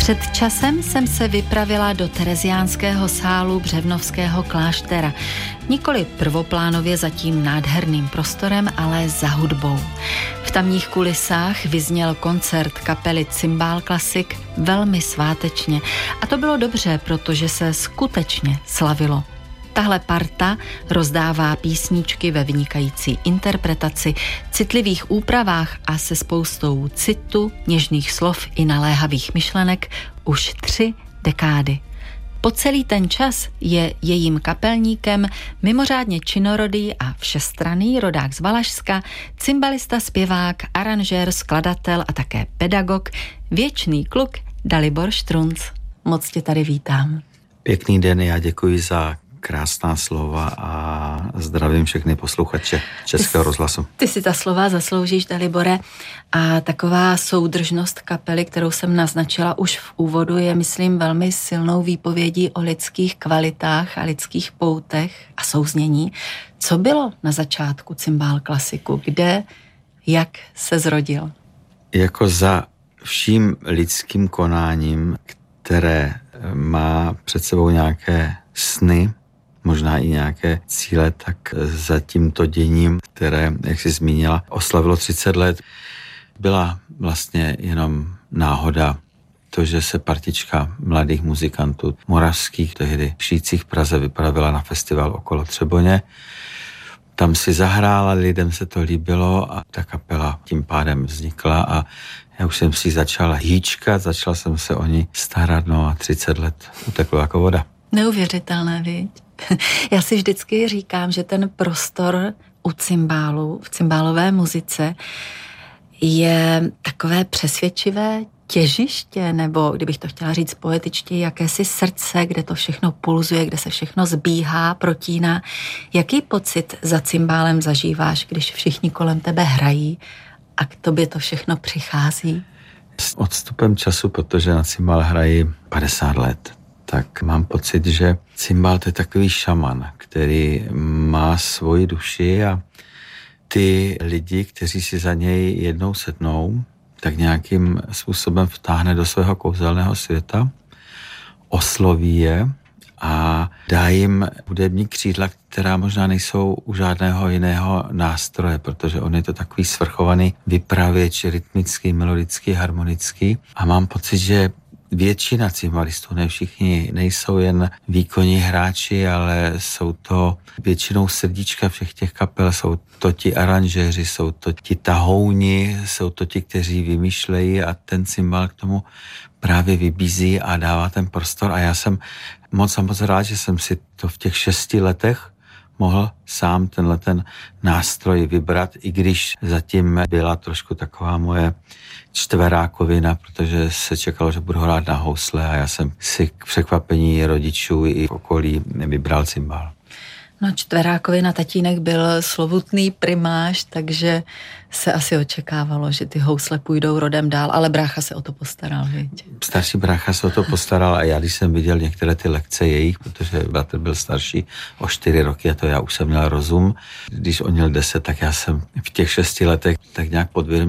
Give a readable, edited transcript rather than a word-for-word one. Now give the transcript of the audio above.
Před časem jsem se vypravila do tereziánského sálu Břevnovského kláštera. Nikoli prvoplánově za tím nádherným prostorem, ale za hudbou. V tamních kulisách vyzněl koncert kapely Cymbal Classic velmi svátečně. A to bylo dobře, protože se skutečně slavilo. Tahle parta rozdává písničky ve vynikající interpretaci, citlivých úpravách a se spoustou citu, něžných slov i naléhavých myšlenek už 3 dekády. Po celý ten čas je jejím kapelníkem mimořádně činorodý a všestranný rodák z Valašska, cymbalista, zpěvák, aranžér, skladatel a také pedagog, věčný kluk Dalibor Štrunc. Moc tě tady vítám. Pěkný den, já děkuji za krásná slova a zdravím všechny posluchače Českého rozhlasu. Ty si ta slova zasloužíš, Dalibore, a taková soudržnost kapely, kterou jsem naznačila už v úvodu, je, myslím, velmi silnou výpovědí o lidských kvalitách a lidských poutech a souznění. Co bylo na začátku Cymbal Classicu? Kde, jak se zrodil? Jako za vším lidským konáním, které má před sebou nějaké sny, možná i nějaké cíle, tak za tímto děním, které, jak jsi zmínila, oslavilo 30 let, byla vlastně jenom náhoda. To, že se partička mladých muzikantů moravských, tehdy žijících v Praze, vypravila na festival okolo Třeboně. Tam si zahrála, lidem se to líbilo a ta kapela tím pádem vznikla a já už jsem si začala hýčkat, začal jsem se o ní starat, no a 30 let uteklo jako voda. Neuvěřitelné, viď? Já si vždycky říkám, že ten prostor u cymbálu, v cymbálové muzice je takové přesvědčivé těžiště, nebo kdybych to chtěla říct poetičtě, jakési srdce, kde to všechno pulzuje, kde se všechno zbíhá, protíná. Jaký pocit za cymbálem zažíváš, když všichni kolem tebe hrají a k tobě to všechno přichází? S odstupem času, protože na cymbál hrají 50 let, tak mám pocit, že cymbál to je takový šaman, který má svoji duši a ty lidi, kteří si za něj jednou sednou, tak nějakým způsobem vtáhne do svého kouzelného světa, osloví je a dá jim hudební křídla, která možná nejsou u žádného jiného nástroje, protože on je to takový svrchovaný vypravěč, rytmický, melodický, harmonický a mám pocit, že většina cymbalistů, ne všichni, nejsou jen výkonní hráči, ale jsou to většinou srdíčka všech těch kapel, jsou to ti aranžéři, jsou to ti tahouni, jsou to ti, kteří vymýšlejí a ten cymbal k tomu právě vybízí a dává ten prostor a já jsem moc rád, že jsem si to v těch 6 letech mohl sám ten nástroj vybrat, i když zatím byla trošku taková moje čtverákovina, protože se čekalo, že budu hrát na housle a já jsem si k překvapení rodičů i v okolí vybral cymbal. No, čtverákovina, tatínek byl slovutný primář, takže se asi očekávalo, že ty housle půjdou rodem dál, ale brácha se o to postaral, viď? Starší brácha se o to postaral a já, když jsem viděl některé ty lekce jejich, protože bratr byl starší o 4 roky a to já už jsem měl rozum. Když on měl 10, tak já jsem v těch 6 letech tak nějak podvědomě